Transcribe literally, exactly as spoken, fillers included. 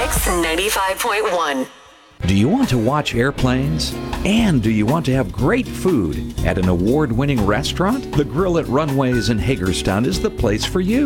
Mix ninety-five point one. Do you want to watch airplanes? And do you want to have great food at an award-winning restaurant? The Grill at Runways in Hagerstown is the place for you.